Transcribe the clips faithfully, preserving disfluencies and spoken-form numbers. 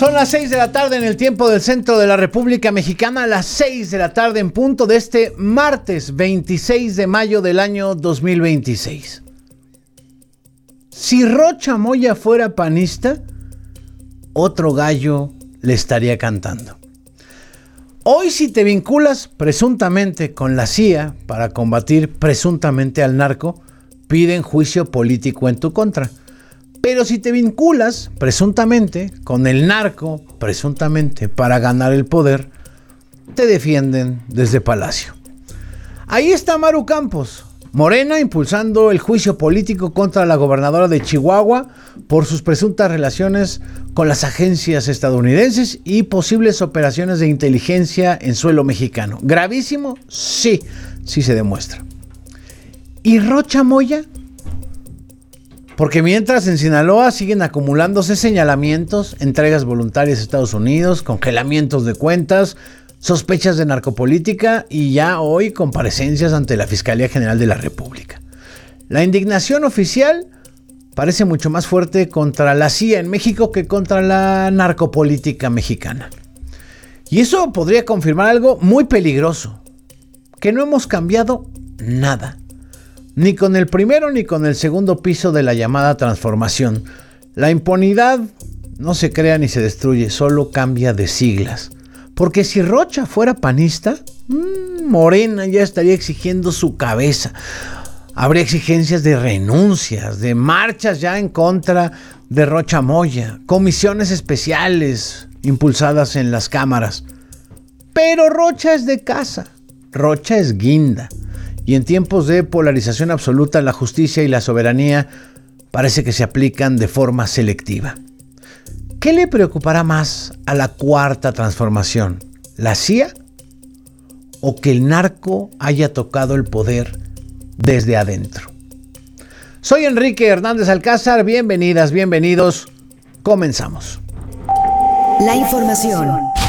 Son las seis de la tarde en el tiempo del centro de la República Mexicana, las seis de la tarde en punto de este martes veintiséis de mayo del año dos mil veintiséis. Si Rocha Moya fuera panista, otro gallo le estaría cantando. Hoy, si te vinculas presuntamente con la C I A para combatir presuntamente al narco, piden juicio político en tu contra. Pero si te vinculas presuntamente con el narco, presuntamente para ganar el poder, te defienden desde Palacio. Ahí está Maru Campos, Morena, impulsando el juicio político contra la gobernadora de Chihuahua por sus presuntas relaciones con las agencias estadounidenses y posibles operaciones de inteligencia en suelo mexicano. ¿Gravísimo? Sí, sí se demuestra. ¿Y Rocha Moya? Porque mientras en Sinaloa siguen acumulándose señalamientos, entregas voluntarias a Estados Unidos, congelamientos de cuentas, sospechas de narcopolítica y ya hoy comparecencias ante la Fiscalía General de la República. La indignación oficial parece mucho más fuerte contra la C I A en México que contra la narcopolítica mexicana. Y eso podría confirmar algo muy peligroso, que no hemos cambiado nada. Ni con el primero ni con el segundo piso de la llamada transformación. La impunidad no se crea ni se destruye, solo cambia de siglas. Porque si Rocha fuera panista, mmm, Morena ya estaría exigiendo su cabeza. Habría exigencias de renuncias, de marchas ya en contra de Rocha Moya, comisiones especiales impulsadas en las cámaras. Pero Rocha es de casa, Rocha es guinda. Y en tiempos de polarización absoluta, la justicia y la soberanía parece que se aplican de forma selectiva. ¿Qué le preocupará más a la cuarta transformación? ¿La C I A? ¿O que el narco haya tocado el poder desde adentro? Soy Enrique Hernández Alcázar, bienvenidas, bienvenidos, comenzamos. La información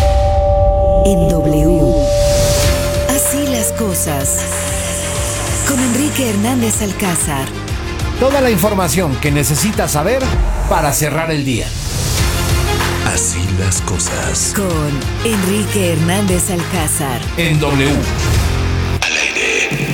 en W. Así las cosas. Con Enrique Hernández Alcázar. Toda la información que necesitas saber para cerrar el día. Así las cosas. Con Enrique Hernández Alcázar. En W. Al aire.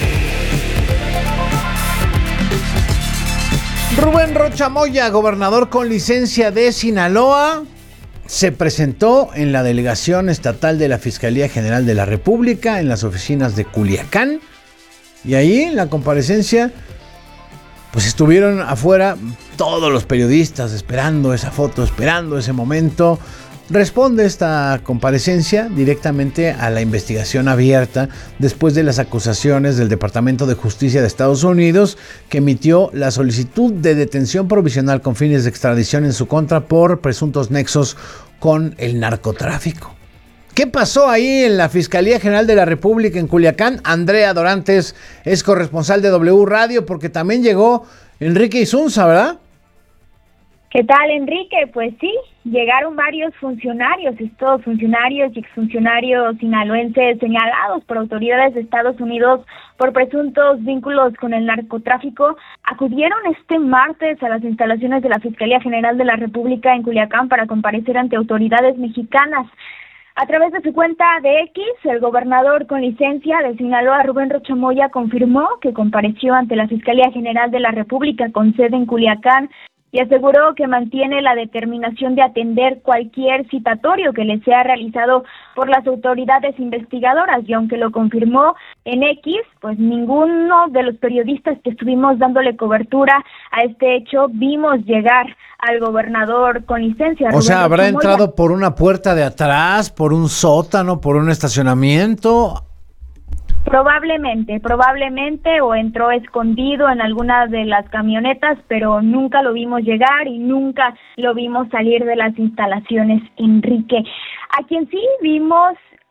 Rubén Rocha Moya, gobernador con licencia de Sinaloa, se presentó en la delegación estatal de la Fiscalía General de la República en las oficinas de Culiacán. Y ahí en la comparecencia, pues estuvieron afuera todos los periodistas esperando esa foto, esperando ese momento. Responde esta comparecencia directamente a la investigación abierta después de las acusaciones del Departamento de Justicia de Estados Unidos, que emitió la solicitud de detención provisional con fines de extradición en su contra por presuntos nexos con el narcotráfico. ¿Qué pasó ahí en la Fiscalía General de la República en Culiacán? Andrea Dorantes es corresponsal de W Radio, porque también llegó Enrique Isunza, ¿verdad? ¿Qué tal, Enrique? Pues sí, llegaron varios funcionarios, estos funcionarios y exfuncionarios sinaloenses señalados por autoridades de Estados Unidos por presuntos vínculos con el narcotráfico, acudieron este martes a las instalaciones de la Fiscalía General de la República en Culiacán para comparecer ante autoridades mexicanas. A través de su cuenta de X, el gobernador con licencia de Sinaloa, Rubén Rocha Moya, confirmó que compareció ante la Fiscalía General de la República con sede en Culiacán y aseguró que mantiene la determinación de atender cualquier citatorio que le sea realizado por las autoridades investigadoras. Y aunque lo confirmó en X, pues ninguno de los periodistas que estuvimos dándole cobertura a este hecho vimos llegar al gobernador con licencia. O sea, ¿habrá entrado por una puerta de atrás, por un sótano, por un estacionamiento? Probablemente, probablemente, o entró escondido en alguna de las camionetas, pero nunca lo vimos llegar y nunca lo vimos salir de las instalaciones, Enrique. A quien sí vimos